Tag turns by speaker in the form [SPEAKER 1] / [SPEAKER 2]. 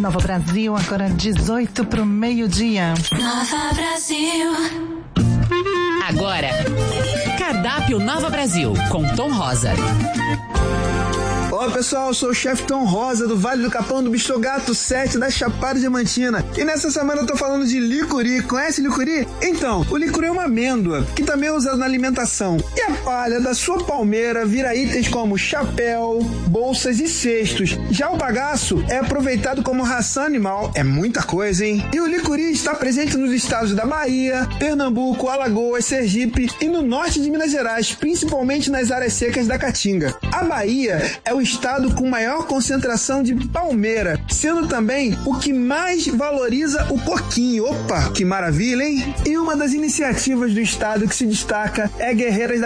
[SPEAKER 1] Nova Brasil, agora 18 pro meio-dia.
[SPEAKER 2] Nova Brasil.
[SPEAKER 3] Agora, Cardápio Nova Brasil, com Tom Rosa.
[SPEAKER 4] Olá pessoal, eu sou o chefe Tom Rosa do Vale do Capão do Bistogato 7 da Chapada Diamantina. E nessa semana eu tô falando de licuri. Conhece licuri? Então, o licuri é uma amêndoa que também é usada na alimentação. E a palha da sua palmeira vira itens como chapéu, bolsas e cestos. Já o bagaço é aproveitado como ração animal. É muita coisa, hein? E o licuri está presente nos estados da Bahia, Pernambuco, Alagoas, Sergipe e no norte de Minas Gerais, principalmente nas áreas secas da Caatinga. A Bahia é o estado com maior concentração de palmeira, sendo também o que mais valoriza o coquinho. Opa, que maravilha, hein? E uma das iniciativas do estado que se destaca é Guerreiras da